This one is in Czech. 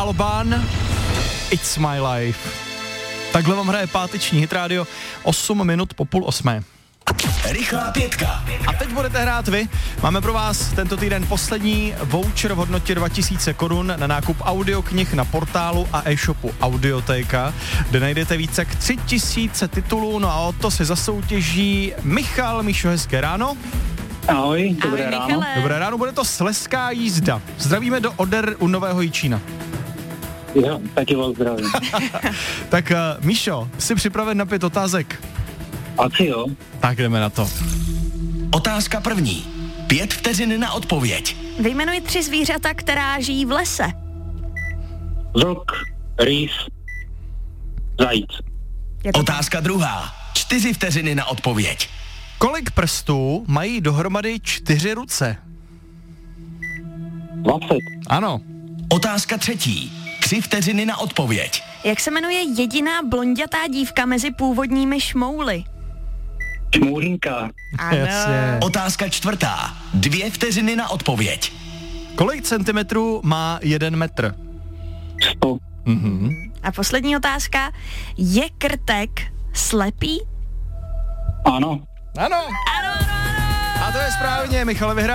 Alban, It's My Life. Takhle vám hraje páteční Hit Radio, 8 minut po 7:30. Rychlá pětka. A teď budete hrát vy. Máme pro vás tento týden poslední voucher v hodnotě 2000 korun na nákup audioknih na portálu a e-shopu Audioteka, kde najdete více jak 3000 titulů, no a o to se zasoutěží Michal. Míšo, hezké ráno. Ahoj, dobré ráno. Michale. Dobré ráno, bude to slezská jízda. Zdravíme do Oder u Nového Jičína. Jo, taky vás zdravím. Tak Míšo, jsi připraven na 5 otázek? Asi jo. Tak jdeme na to. Otázka první. 5 vteřin na odpověď. Vyjmenuj 3 zvířata, která žijí v lese. Vlk, rýs, zajíc. Je to Otázka druhá. 4 vteřiny na odpověď. Kolik prstů mají dohromady 4 ruce? 20. Ano. Otázka třetí. 3 vteřiny na odpověď. Jak se jmenuje jediná blondětá dívka mezi původními šmouly? Čmourinka. Jasně. Otázka čtvrtá. 2 vteřiny na odpověď. Kolik centimetrů má 1 metr? 100. A poslední otázka. Je krtek slepý? Ano. Ano. A to je správně, Michale, vyhrál.